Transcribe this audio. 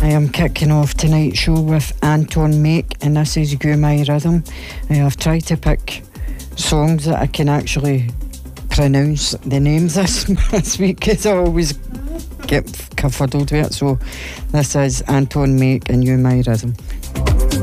I am kicking off tonight's show with Anton Make, and this is You My Rhythm. I've tried to pick songs that I can actually pronounce the names this week, because I always get kerfuddled with it. So this is Anton Make and You My Rhythm.